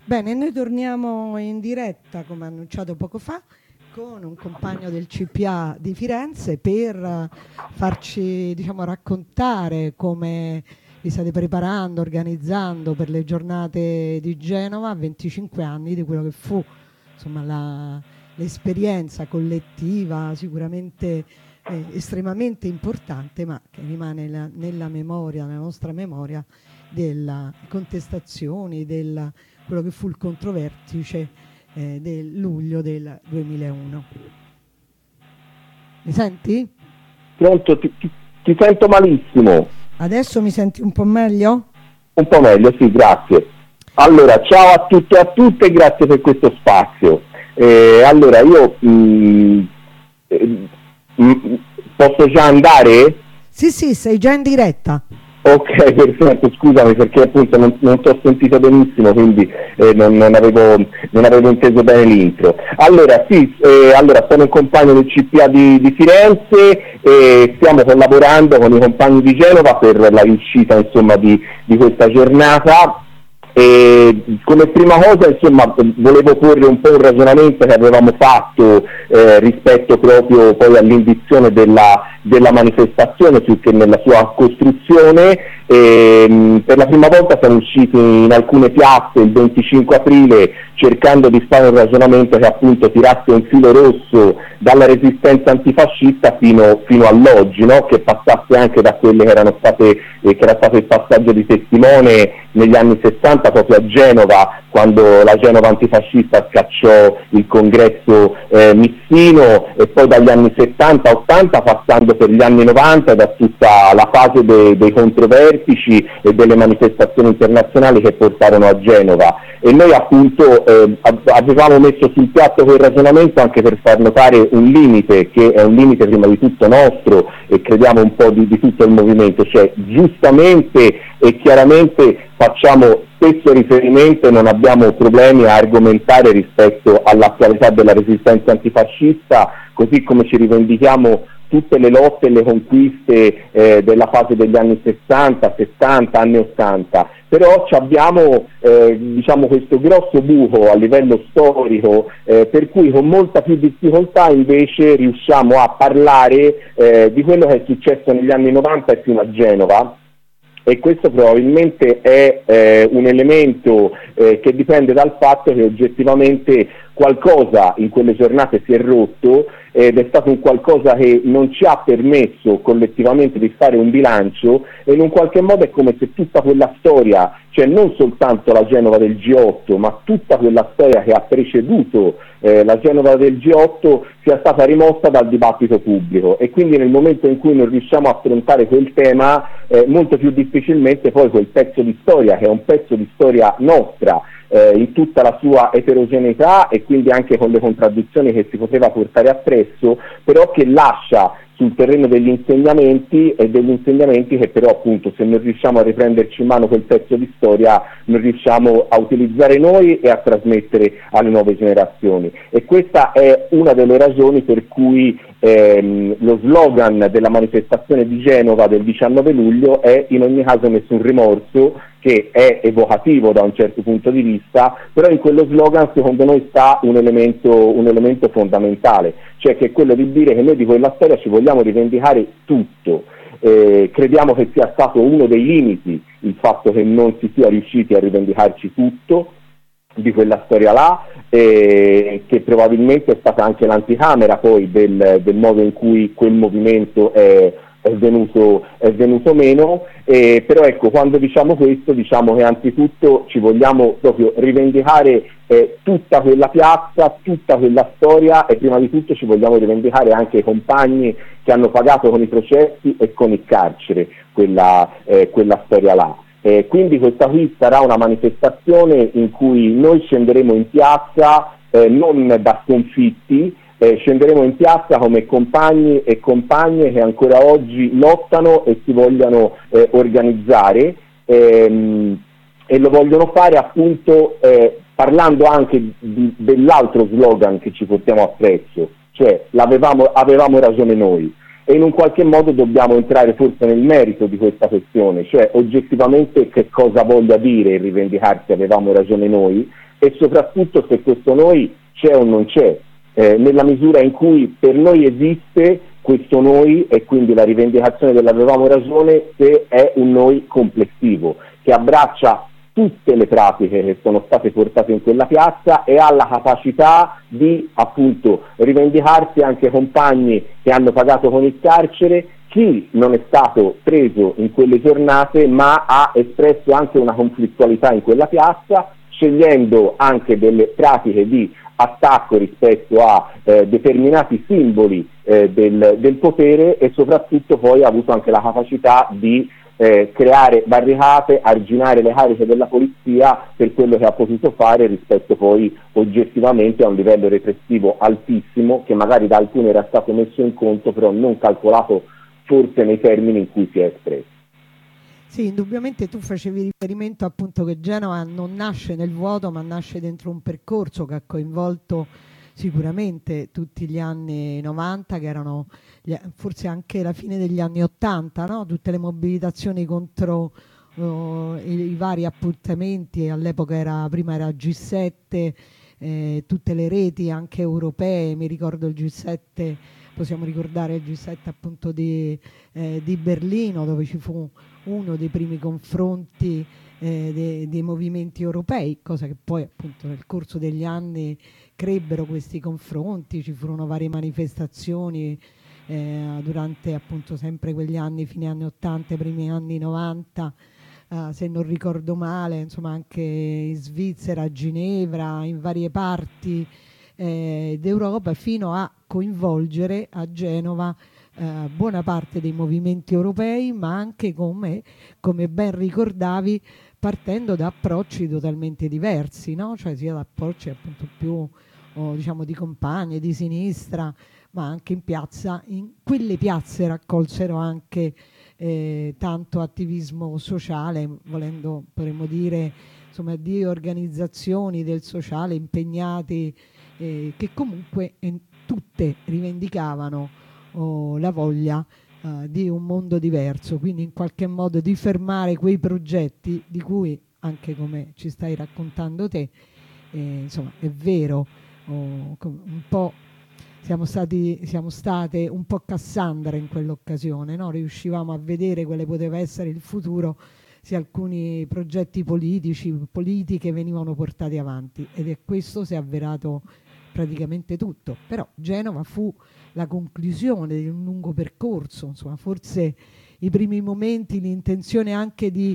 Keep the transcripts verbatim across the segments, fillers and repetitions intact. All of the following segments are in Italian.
Bene, noi torniamo in diretta, come annunciato poco fa, con un compagno del C P A di Firenze per farci, diciamo, raccontare come vi state preparando, organizzando per le giornate di Genova a venticinque anni di quello che fu, insomma, la, l'esperienza collettiva sicuramente eh, estremamente importante, ma che rimane la, nella memoria, nella nostra memoria, delle contestazioni, del quello che fu il controvertice eh, del luglio del duemilauno. Mi senti? Pronto, ti, ti, ti sento malissimo. Adesso mi senti un po' meglio? Un po' meglio, sì, grazie. Allora, ciao a tutti e a tutte, grazie per questo spazio. Eh, allora, io mh, mh, posso già andare? Sì, sì, sei già in diretta. Ok, perfetto, scusami perché appunto non, non ti ho sentito benissimo, quindi eh, non, non, avevo, non avevo inteso bene l'intro. Allora, sì, eh, allora sono un compagno del C P A di, di Firenze e stiamo collaborando con i compagni di Genova per la riuscita, insomma, di, di questa giornata. E come prima cosa, insomma, volevo porre un po' un ragionamento che avevamo fatto eh, rispetto proprio poi all'indizione della, della manifestazione più che nella sua costruzione. E, mh, per la prima volta siamo usciti in alcune piazze il venticinque aprile cercando di fare un ragionamento che appunto tirasse un filo rosso dalla resistenza antifascista fino, fino all'oggi, no? Che passasse anche da quelle che erano state, eh, che era stato il passaggio di testimone negli anni sessanta proprio a Genova, quando la Genova antifascista scacciò il congresso eh, Missino, e poi dagli anni settanta ottanta passando per gli anni novanta da tutta la fase de- dei controvertici e delle manifestazioni internazionali che portarono a Genova. E noi appunto eh, avevamo messo sul piatto quel ragionamento anche per far notare un limite, che è un limite prima di tutto nostro e crediamo un po' di, di tutto il movimento, cioè giustamente e chiaramente facciamo spesso riferimento e non abbiamo problemi a argomentare rispetto all'attualità della resistenza antifascista, così come ci rivendichiamo tutte le lotte e le conquiste eh, della fase degli anni sessanta, settanta, anni ottanta, però abbiamo eh, diciamo questo grosso buco a livello storico eh, per cui con molta più difficoltà invece riusciamo a parlare eh, di quello che è successo negli anni novanta e fino a Genova. E questo probabilmente è eh, un elemento eh, che dipende dal fatto che oggettivamente qualcosa in quelle giornate si è rotto ed è stato un qualcosa che non ci ha permesso collettivamente di fare un bilancio, e in un qualche modo è come se tutta quella storia, cioè non soltanto la Genova del G otto, ma tutta quella storia che ha preceduto eh, la Genova del G otto sia stata rimossa dal dibattito pubblico, e quindi nel momento in cui non riusciamo a affrontare quel tema eh, molto più difficilmente poi quel pezzo di storia, che è un pezzo di storia nostra, Eh, in tutta la sua eterogeneità e quindi anche con le contraddizioni che si poteva portare appresso, però che lascia sul terreno degli insegnamenti e degli insegnamenti che però appunto se non riusciamo a riprenderci in mano quel pezzo di storia non riusciamo a utilizzare noi e a trasmettere alle nuove generazioni. E questa è una delle ragioni per cui ehm, lo slogan della manifestazione di Genova del diciannove luglio è in ogni caso nessun rimorso, che è evocativo da un certo punto di vista, però in quello slogan secondo noi sta un elemento, un elemento fondamentale, cioè che è quello di dire che noi di quella storia ci vogliamo rivendicare tutto. Eh, crediamo che sia stato uno dei limiti il fatto che non si sia riusciti a rivendicarci tutto di quella storia là, eh, che probabilmente è stata anche l'anticamera poi del, del modo in cui quel movimento è È venuto, è venuto meno, eh, però ecco, quando diciamo questo diciamo che anzitutto ci vogliamo proprio rivendicare eh, tutta quella piazza, tutta quella storia, e prima di tutto ci vogliamo rivendicare anche i compagni che hanno pagato con i processi e con il carcere quella, eh, quella storia là. Eh, quindi questa qui sarà una manifestazione in cui noi scenderemo in piazza eh, non da sconfitti, Eh, scenderemo in piazza come compagni e compagne che ancora oggi lottano e si vogliono eh, organizzare ehm, e lo vogliono fare appunto eh, parlando anche di, dell'altro slogan che ci portiamo appresso, cioè l'avevamo avevamo ragione noi. e in un qualche modo dobbiamo entrare forse nel merito di questa questione, cioè oggettivamente che cosa voglia dire il rivendicarsi avevamo ragione noi, e soprattutto se questo noi c'è o non c'è, eh, nella misura in cui per noi esiste questo noi e quindi la rivendicazione dell'avevamo ragione, se è un noi complessivo, che abbraccia tutte le pratiche che sono state portate in quella piazza e ha la capacità di appunto rivendicarsi anche compagni che hanno pagato con il carcere, chi non è stato preso in quelle giornate ma ha espresso anche una conflittualità in quella piazza, scegliendo anche delle pratiche di attacco rispetto a eh, determinati simboli eh, del, del potere, e soprattutto poi ha avuto anche la capacità di eh, creare barricate, arginare le cariche della polizia per quello che ha potuto fare rispetto poi oggettivamente a un livello repressivo altissimo che magari da alcuni era stato messo in conto, però non calcolato forse nei termini in cui si è espresso. Sì, indubbiamente tu facevi riferimento appunto che Genova non nasce nel vuoto, ma nasce dentro un percorso che ha coinvolto sicuramente tutti gli anni novanta, che erano forse anche la fine degli anni ottanta, no? Tutte le mobilitazioni contro uh, i, i vari appuntamenti, all'epoca era, prima era G sette, eh, tutte le reti anche europee, mi ricordo il G sette, possiamo ricordare il G sette appunto di, eh, di Berlino, dove ci fu uno dei primi confronti eh, dei, dei movimenti europei, cosa che poi appunto nel corso degli anni crebbero questi confronti, ci furono varie manifestazioni eh, durante appunto sempre quegli anni, fine anni ottanta, primi anni novanta, eh, se non ricordo male, insomma anche in Svizzera, a Ginevra, in varie parti eh, d'Europa, fino a coinvolgere a Genova eh, buona parte dei movimenti europei, ma anche come, come ben ricordavi, partendo da approcci totalmente diversi, no? Cioè sia da approcci appunto più o, diciamo di compagni, di sinistra, ma anche in piazza. In quelle piazze raccolsero anche eh, tanto attivismo sociale, volendo potremmo dire insomma di organizzazioni del sociale impegnati eh, che comunque in, tutte rivendicavano oh, la voglia uh, di un mondo diverso, quindi in qualche modo di fermare quei progetti di cui, anche come ci stai raccontando te, eh, insomma è vero, oh, un po' siamo stati siamo state un po' Cassandra in quell'occasione, no? Riuscivamo a vedere quale poteva essere il futuro se alcuni progetti politici, politiche venivano portati avanti, ed è questo si è avverato praticamente tutto. Però Genova fu la conclusione di un lungo percorso, insomma forse i primi momenti, l'intenzione anche di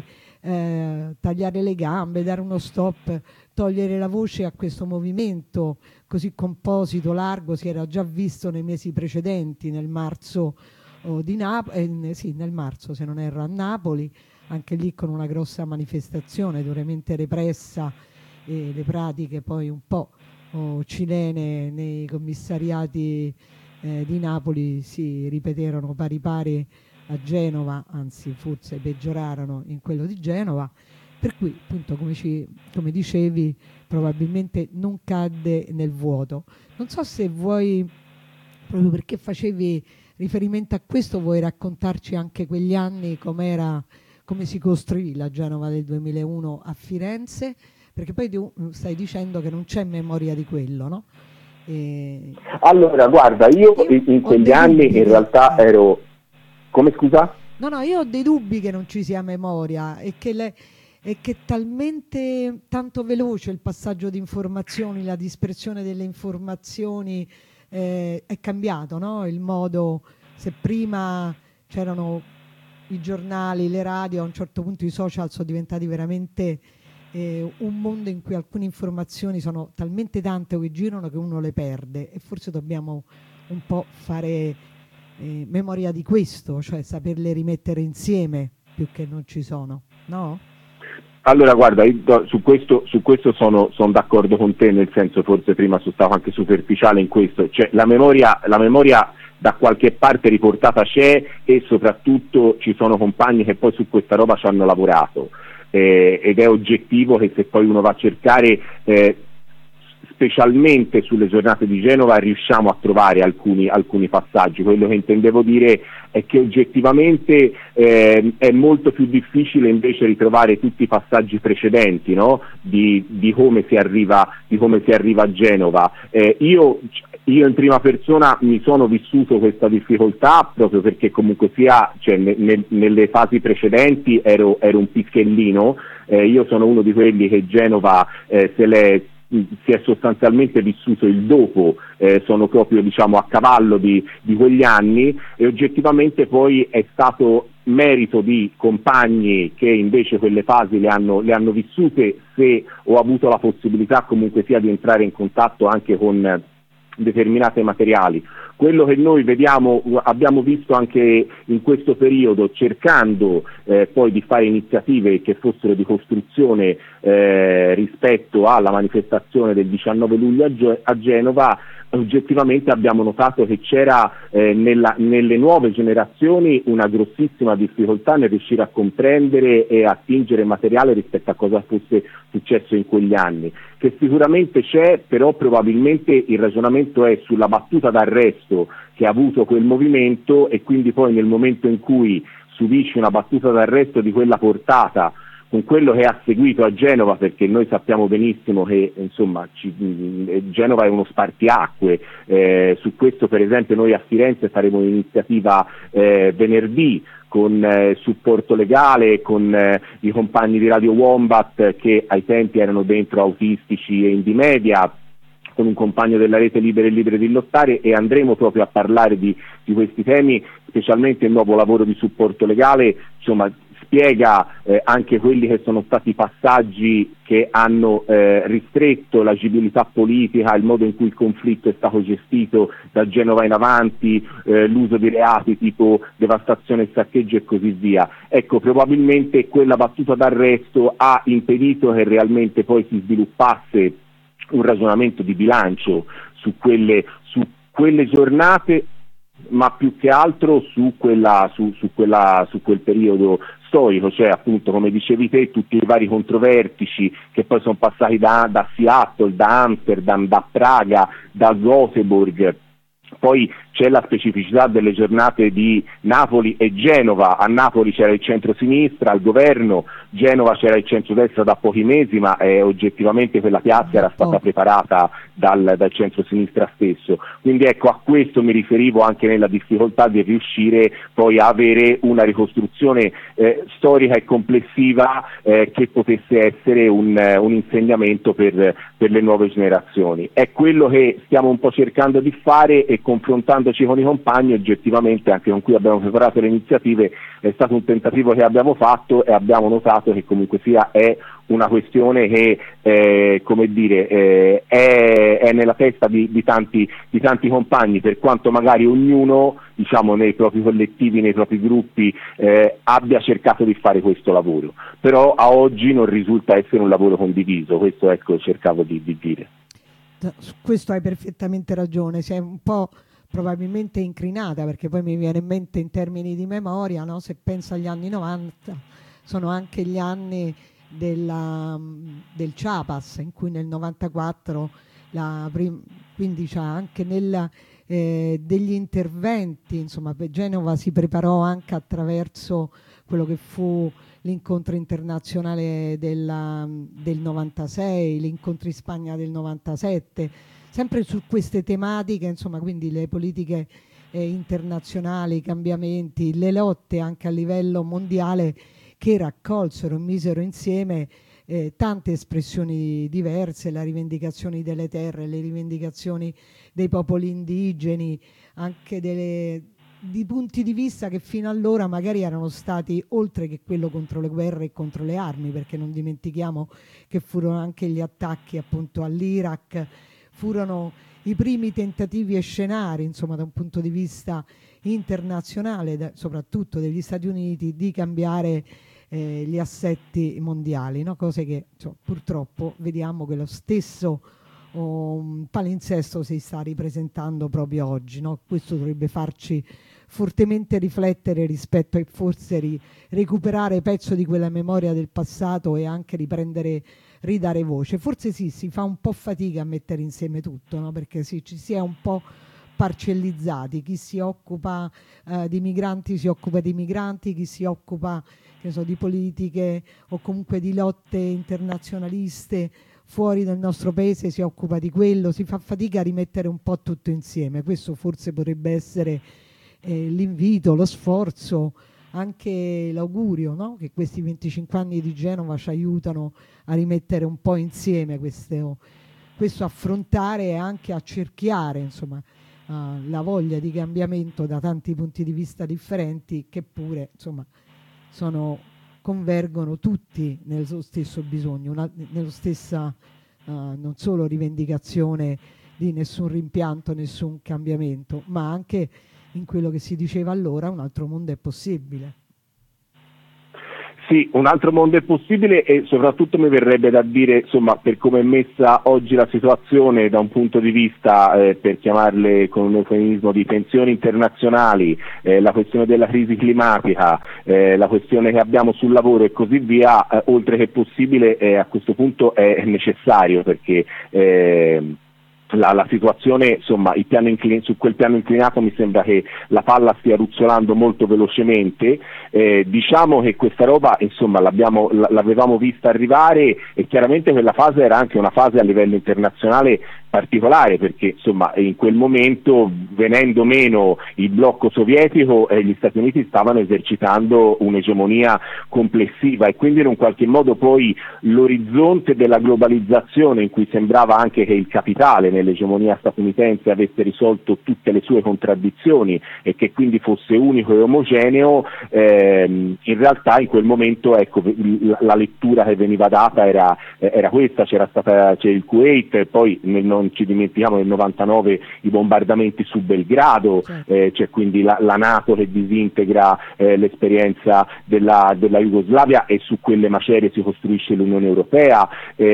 eh, tagliare le gambe, dare uno stop, togliere la voce a questo movimento così composito, largo, si era già visto nei mesi precedenti, nel marzo oh, di Napoli, eh, sì, nel marzo se non erro a Napoli, anche lì con una grossa manifestazione duramente repressa, e le pratiche poi un po' oh, cilene nei commissariati eh, di Napoli si ripeterono pari pari a Genova, anzi forse peggiorarono in quello di Genova, per cui appunto come, ci, come dicevi probabilmente non cadde nel vuoto. Non so se vuoi, proprio perché facevi riferimento a questo, vuoi raccontarci anche quegli anni, com'era, come si costruì la Genova del duemilauno a Firenze, perché poi tu stai dicendo che non c'è memoria di quello, no? E... Allora, guarda, io, io in quegli anni in realtà eh. ero... Come, scusa? No, no, io ho dei dubbi che non ci sia memoria e che, le, e che è talmente tanto veloce il passaggio di informazioni, la dispersione delle informazioni, eh, è cambiato, no? Il modo, se prima c'erano i giornali, le radio, a un certo punto i social sono diventati veramente eh, un mondo in cui alcune informazioni sono talmente tante che girano che uno le perde, e forse dobbiamo un po' fare eh, memoria di questo, cioè saperle rimettere insieme più che non ci sono, no? Allora guarda, io su questo, su questo sono, sono d'accordo con te, nel senso forse prima sono stato anche superficiale in questo, cioè la memoria, la memoria da qualche parte riportata c'è, e soprattutto ci sono compagni che poi su questa roba ci hanno lavorato, eh, ed è oggettivo che se poi uno va a cercare, eh, specialmente sulle giornate di Genova riusciamo a trovare alcuni, alcuni passaggi. Quello che intendevo dire è che oggettivamente eh, è molto più difficile invece ritrovare tutti i passaggi precedenti, no? di, di, come si arriva, di come si arriva a Genova. Eh, io, io in prima persona mi sono vissuto questa difficoltà proprio perché comunque sia, cioè, ne, ne, nelle fasi precedenti ero, ero un picchellino, eh, io sono uno di quelli che Genova eh, se l'è si è sostanzialmente vissuto il dopo, eh, sono proprio diciamo a cavallo di, di quegli anni, e oggettivamente poi è stato merito di compagni che invece quelle fasi le hanno, le hanno vissute, se ho avuto la possibilità comunque sia di entrare in contatto anche con determinate materiali. Quello che noi vediamo, abbiamo visto anche in questo periodo, cercando eh, poi di fare iniziative che fossero di costruzione eh, rispetto alla manifestazione del diciannove luglio a, Gio- a Genova, oggettivamente abbiamo notato che c'era eh, nella, nelle nuove generazioni una grossissima difficoltà nel riuscire a comprendere e attingere materiale rispetto a cosa fosse successo in quegli anni, che sicuramente c'è, però probabilmente il ragionamento è sulla battuta d'arresto che ha avuto quel movimento, e quindi poi nel momento in cui subisce una battuta d'arresto di quella portata con quello che ha seguito a Genova, perché noi sappiamo benissimo che insomma ci, Genova è uno spartiacque, eh, su questo per esempio noi a Firenze faremo un'iniziativa eh, venerdì con eh, supporto legale, con eh, i compagni di Radio Wombat che ai tempi erano dentro Autistici e Indymedia, con un compagno della rete Libere e Libere di Lottare, e andremo proprio a parlare di, di questi temi, specialmente il nuovo lavoro di supporto legale, insomma spiega eh, anche quelli che sono stati i passaggi che hanno eh, ristretto l'agibilità politica, il modo in cui il conflitto è stato gestito da Genova in avanti, eh, l'uso di reati tipo devastazione e saccheggio e così via. Ecco, probabilmente quella battuta d'arresto ha impedito che realmente poi si sviluppasse un ragionamento di bilancio su quelle, su quelle giornate, ma più che altro su quella, su, su quella, su quel periodo storico, cioè appunto come dicevi te tutti i vari controvertici che poi sono passati da, da Seattle, da Amsterdam, da Praga, da Göteborg. Poi c'è la specificità delle giornate di Napoli e Genova. A Napoli c'era il centro-sinistra al governo, Genova c'era il centro-destra da pochi mesi, ma eh, oggettivamente quella piazza era stata preparata dal, dal centro-sinistra stesso. Quindi ecco, a questo mi riferivo anche nella difficoltà di riuscire poi a avere una ricostruzione eh, storica e complessiva eh, che potesse essere un, un insegnamento per, per le nuove generazioni. È quello che stiamo un po' cercando di fare, e confrontandoci con i compagni, oggettivamente anche con cui abbiamo preparato le iniziative, è stato un tentativo che abbiamo fatto, e abbiamo notato che comunque sia è una questione che eh, come dire eh, è, è nella testa di, di, tanti, di tanti compagni, per quanto magari ognuno diciamo nei propri collettivi, nei propri gruppi eh, abbia cercato di fare questo lavoro, però a oggi non risulta essere un lavoro condiviso. Questo ecco cercavo di, di dire. Su questo hai perfettamente ragione, sei un po' probabilmente incrinata, perché poi mi viene in mente in termini di memoria, no? Se penso agli anni novanta, sono anche gli anni della, del Chiapas, in cui nel novantaquattro la prim- quindi c'è anche nella, eh, degli interventi, insomma Genova si preparò anche attraverso quello che fu l'incontro internazionale della, del novantasei, l'incontro in Spagna del novantasette, sempre su queste tematiche, insomma, quindi le politiche eh, internazionali, i cambiamenti, le lotte anche a livello mondiale, che raccolsero e misero insieme eh, tante espressioni diverse, le rivendicazioni delle terre, le rivendicazioni dei popoli indigeni, anche delle, di punti di vista che fino allora magari erano stati, oltre che quello contro le guerre e contro le armi, perché non dimentichiamo che furono anche gli attacchi appunto all'Iraq, furono i primi tentativi e scenari, insomma, da un punto di vista internazionale, da, soprattutto degli Stati Uniti, di cambiare eh, gli assetti mondiali, no? Cose che insomma, purtroppo vediamo che lo stesso um, palinsesto si sta ripresentando proprio oggi, no? Questo dovrebbe farci fortemente riflettere rispetto e forse ri- recuperare pezzo di quella memoria del passato e anche riprendere ridare voce. Forse sì, si fa un po' fatica a mettere insieme tutto, no? Perché sì, ci si è un po' parcellizzati, chi si occupa eh, di migranti si occupa di migranti, chi si occupa, che so, di politiche o comunque di lotte internazionaliste fuori dal nostro paese si occupa di quello, si fa fatica a rimettere un po' tutto insieme. Questo forse potrebbe essere eh, l'invito, lo sforzo, anche l'augurio, no? Che questi venticinque anni di Genova ci aiutano a rimettere un po' insieme questo, questo affrontare e anche a cerchiare, insomma, uh, la voglia di cambiamento da tanti punti di vista differenti, che pure, insomma, sono, convergono tutti nello stesso bisogno, una, nello stessa uh, non solo rivendicazione di nessun rimpianto, nessun cambiamento, ma anche in quello che si diceva allora, un altro mondo è possibile. Sì, un altro mondo è possibile e soprattutto mi verrebbe da dire, insomma, per come è messa oggi la situazione da un punto di vista, eh, per chiamarle con un eufemismo, di tensioni internazionali, eh, la questione della crisi climatica, eh, la questione che abbiamo sul lavoro e così via, eh, oltre che possibile, eh, a questo punto è necessario, perché eh, La, la situazione, insomma, il piano inclin- su quel piano inclinato mi sembra che la palla stia ruzzolando molto velocemente. Eh, diciamo che questa roba, insomma, l'abbiamo, l- l'avevamo vista arrivare e chiaramente quella fase era anche una fase a livello internazionale particolare, perché insomma in quel momento, venendo meno il blocco sovietico, eh, gli Stati Uniti stavano esercitando un'egemonia complessiva e quindi in un qualche modo poi l'orizzonte della globalizzazione, in cui sembrava anche che il capitale nell'egemonia statunitense avesse risolto tutte le sue contraddizioni e che quindi fosse unico e omogeneo, ehm, in realtà in quel momento, ecco, la, la lettura che veniva data era, era questa. C'era stata c'è il Kuwait, poi nel, non ci dimentichiamo nel novantanove i bombardamenti su Belgrado, Certo. eh, c'è quindi la, la NATO che disintegra eh, l'esperienza della, della Jugoslavia e su quelle macerie si costruisce l'Unione Europea.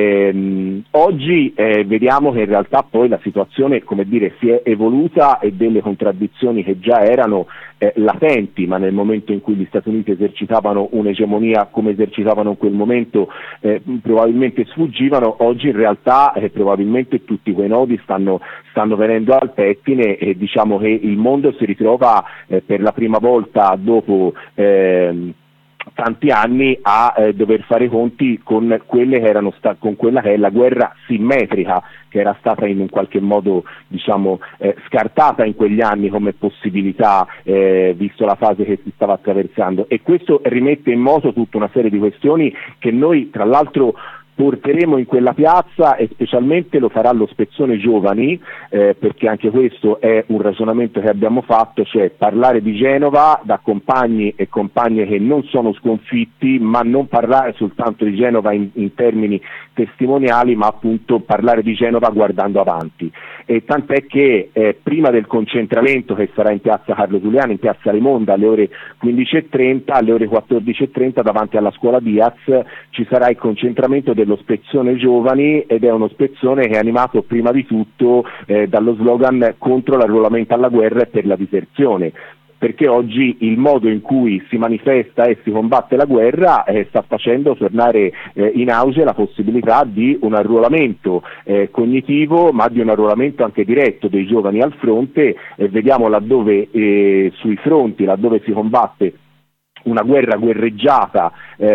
Ehm, oggi eh, vediamo che in realtà poi la situazione, come dire, si è evoluta e delle contraddizioni che già erano eh, latenti, ma nel momento in cui gli Stati Uniti esercitavano un'egemonia come esercitavano in quel momento eh, probabilmente sfuggivano. Oggi in realtà eh, probabilmente tutti quei nodi stanno, stanno venendo al pettine e diciamo che il mondo si ritrova eh, per la prima volta dopo eh, tanti anni a eh, dover fare i conti con quelle che erano sta- con quella che è la guerra simmetrica, che era stata in un qualche modo, diciamo, eh, scartata in quegli anni come possibilità, eh, visto la fase che si stava attraversando, e questo rimette in moto tutta una serie di questioni che noi tra l'altro porteremo in quella piazza, e specialmente lo farà lo Spezzone Giovani, eh, perché anche questo è un ragionamento che abbiamo fatto, cioè parlare di Genova da compagni e compagne che non sono sconfitti, ma non parlare soltanto di Genova in, in termini testimoniali, ma appunto parlare di Genova guardando avanti. E tant'è che eh, prima del concentramento, che sarà in piazza Carlo Giuliani, in piazza Rimonda alle ore quindici e trenta, alle ore quattordici e trenta davanti alla scuola Diaz ci sarà il concentramento dello Spezzone Giovani, ed è uno spezzone che è animato prima di tutto eh, dallo slogan contro l'arruolamento alla guerra e per la diserzione, perché oggi il modo in cui si manifesta e si combatte la guerra eh, sta facendo tornare eh, in auge la possibilità di un arruolamento eh, cognitivo, ma di un arruolamento anche diretto dei giovani al fronte, e vediamo laddove eh, sui fronti, laddove si combatte una guerra guerreggiata,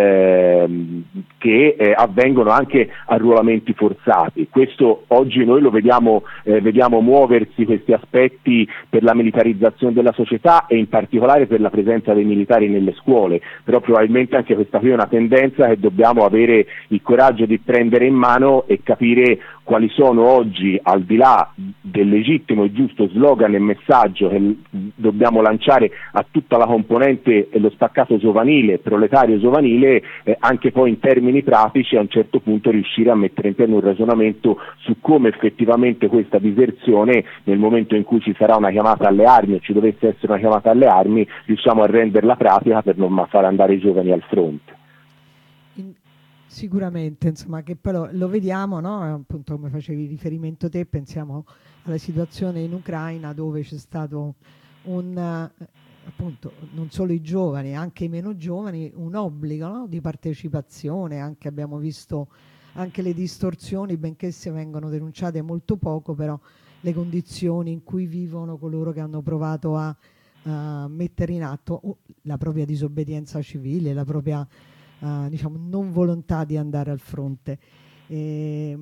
ehm, che eh, avvengono anche arruolamenti forzati. Questo oggi noi lo vediamo, eh, vediamo muoversi questi aspetti per la militarizzazione della società e in particolare per la presenza dei militari nelle scuole, però probabilmente anche questa qui è una tendenza che dobbiamo avere il coraggio di prendere in mano e capire quali sono oggi, al di là del legittimo e giusto slogan e messaggio che dobbiamo lanciare a tutta la componente e lo staccato giovanile, proletario giovanile, eh, anche poi in termini pratici a un certo punto riuscire a mettere in piedi un ragionamento su come effettivamente questa diserzione, nel momento in cui ci sarà una chiamata alle armi o ci dovesse essere una chiamata alle armi, riusciamo a renderla pratica per non far andare i giovani al fronte. In, sicuramente, insomma, che poi lo, lo vediamo, no? Appunto, come facevi riferimento te, pensiamo alla situazione in Ucraina, dove c'è stato un, eh, appunto, non solo i giovani, anche i meno giovani, un obbligo, no? Di partecipazione. Anche abbiamo visto anche le distorsioni, benché se vengono denunciate molto poco, però le condizioni in cui vivono coloro che hanno provato a uh, mettere in atto uh, la propria disobbedienza civile, la propria uh, diciamo, non volontà di andare al fronte. E,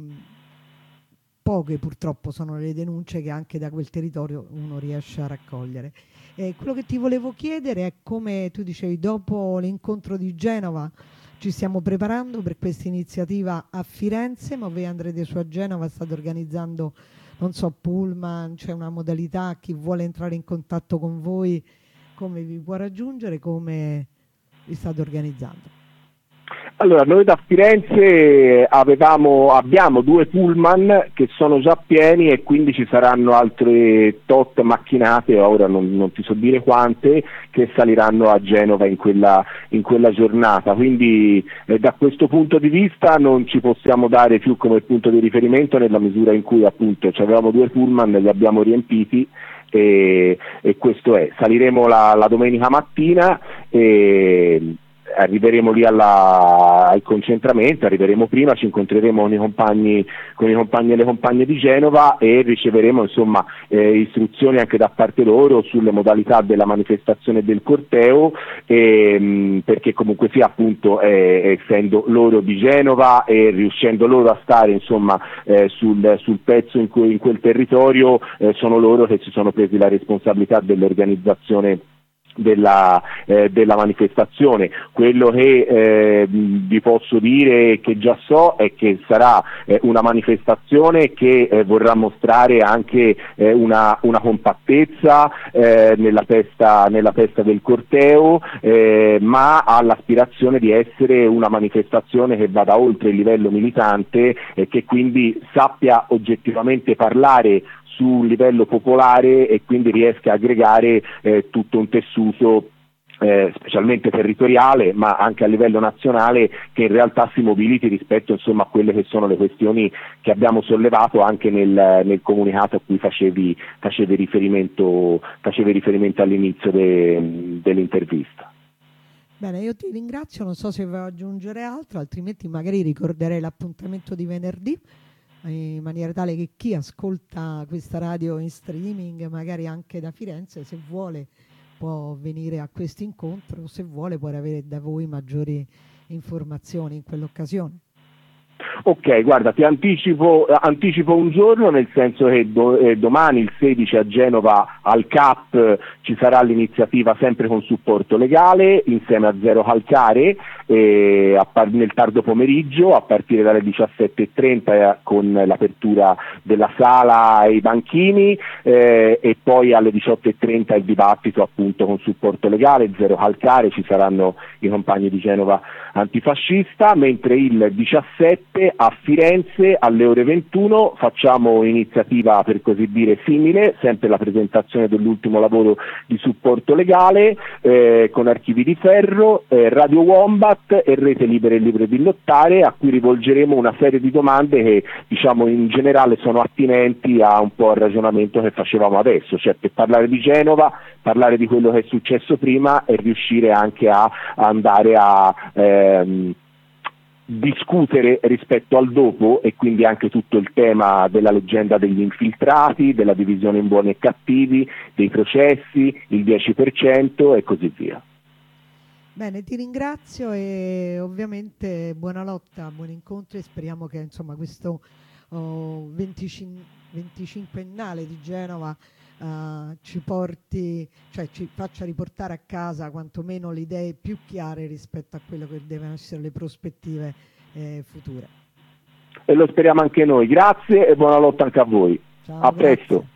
poche purtroppo sono le denunce che anche da quel territorio uno riesce a raccogliere. E quello che ti volevo chiedere è come tu dicevi, dopo l'incontro di Genova ci stiamo preparando per questa iniziativa a Firenze, ma voi andrete su a Genova, state organizzando, non so, pullman, c'è una modalità, chi vuole entrare in contatto con voi, come vi può raggiungere, come vi state organizzando? Allora, noi da Firenze avevamo, abbiamo due pullman che sono già pieni e quindi ci saranno altre tot macchinate, ora non, non ti so dire quante, che saliranno a Genova in quella, in quella giornata. Quindi eh, da questo punto di vista non ci possiamo dare più come punto di riferimento, nella misura in cui appunto avevamo due pullman, li abbiamo riempiti. E, e questo è, saliremo la, la domenica mattina e arriveremo lì alla, al concentramento, arriveremo prima, ci incontreremo con i compagni, con i compagni e le compagne di Genova e riceveremo insomma eh, istruzioni anche da parte loro sulle modalità della manifestazione del corteo, e, mh, perché comunque sia appunto eh, essendo loro di Genova e riuscendo loro a stare insomma eh, sul, sul pezzo in, cui, in quel territorio, eh, sono loro che si sono presi la responsabilità dell'organizzazione Della, eh, della manifestazione. Quello che eh, vi posso dire, che già so, è che sarà eh, una manifestazione che eh, vorrà mostrare anche eh, una, una compattezza eh, nella testa, nella testa del corteo, eh, ma ha l'aspirazione di essere una manifestazione che vada oltre il livello militante e che quindi sappia oggettivamente parlare sul livello popolare e quindi riesca a aggregare eh, tutto un tessuto eh, specialmente territoriale, ma anche a livello nazionale, che in realtà si mobiliti rispetto insomma a quelle che sono le questioni che abbiamo sollevato anche nel, nel comunicato a cui facevi, facevi riferimento, facevi riferimento all'inizio de, dell'intervista. Bene, io ti ringrazio, non so se vuoi aggiungere altro, altrimenti magari ricorderei l'appuntamento di venerdì, in maniera tale che chi ascolta questa radio in streaming, magari anche da Firenze, se vuole può venire a questo incontro, se vuole può avere da voi maggiori informazioni in quell'occasione. Ok, guarda, ti anticipo, anticipo un giorno, nel senso che do, eh, domani il sedici a Genova al C A P ci sarà l'iniziativa sempre con supporto legale insieme a Zero Calcare eh, a par- nel tardo pomeriggio a partire dalle diciassette e trenta eh, con l'apertura della sala e i banchini eh, e poi alle diciotto e trenta il dibattito appunto con supporto legale, Zero Calcare, ci saranno i compagni di Genova Antifascista, mentre il diciassette a Firenze alle ore ventuno facciamo iniziativa per così dire simile, sempre la presentazione dell'ultimo lavoro di supporto legale eh, con Archivi di Ferro, eh, Radio Wombat e Rete Libera e Libere di Lottare, a cui rivolgeremo una serie di domande che diciamo in generale sono attinenti a un po' al ragionamento che facevamo adesso, cioè per parlare di Genova, parlare di quello che è successo prima e riuscire anche a, a andare a ehm, discutere rispetto al dopo, e quindi anche tutto il tema della leggenda degli infiltrati, della divisione in buoni e cattivi, dei processi, il dieci per cento e così via. Bene, ti ringrazio e ovviamente buona lotta, buon incontro e speriamo che insomma questo oh, venticinquennale di Genova uh, ci porti, cioè ci faccia riportare a casa quantomeno le idee più chiare rispetto a quello che devono essere le prospettive eh, future. E lo speriamo anche noi. Grazie e buona lotta anche a voi. Ciao, a grazie. presto.